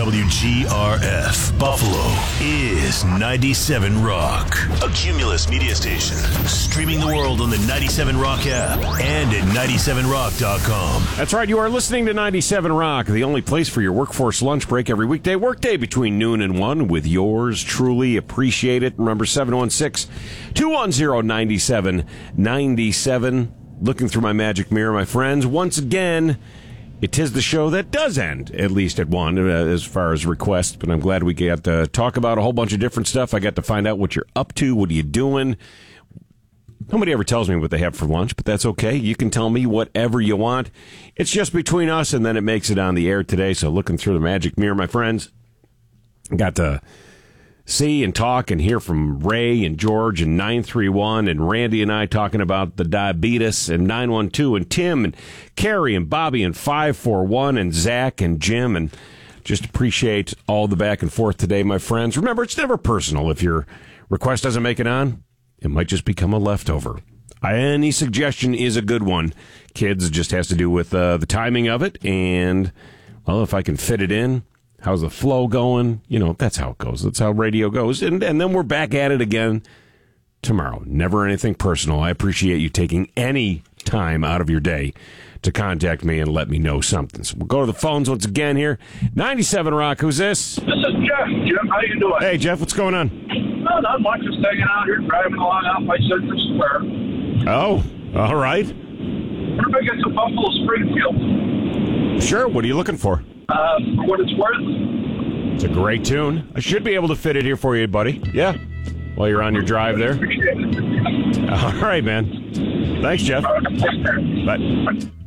WGRF Buffalo is 97 Rock, a Cumulus media station, streaming the world on the 97 Rock app and at 97rock.com. That's right, you are listening to 97 Rock, the only place for your workforce lunch break every weekday workday between noon and 1 with yours truly. Appreciate it. Remember, 716-210-9797. Looking through my magic mirror, my friends, once again, it is the show that does end, at least at 1, as far as requests, but I'm glad we got to talk about a whole bunch of different stuff. I got to find out what you're up to, what are you doing. Nobody ever tells me what they have for lunch, but that's okay. You can tell me whatever you want. It's just between us, and then it makes it on the air today, so looking through the magic mirror, my friends, got to see and talk and hear from Ray and George and 931 and Randy and I talking about the diabetes and 912 and Tim and Carrie and Bobby and 541 and Zach and Jim, and just appreciate all the back and forth today, my friends. Remember, it's never personal. If your request doesn't make it on, it might just become a leftover. Any suggestion is a good one. Kids, it just has to do with the timing of it, and, well, if I can fit it in. How's the flow going? You know, that's how it goes. That's how radio goes. And then we're back at it again tomorrow. Never anything personal. I appreciate you taking any time out of your day to contact me and let me know something. So we'll go to the phones once again here. 97 Rock, who's this? This is Jeff. Jim, how you doing? Hey, Jeff, what's going on? No, not much. Just hanging out here, driving along out by Central Square. Oh, all right. We're going to get to Buffalo Springfield. Sure, what are you looking for? For what it's worth. It's a great tune. I should be able to fit it here for you, buddy. Yeah, while you're on your drive there. Appreciate it. All right, man. Thanks, Jeff. Bye.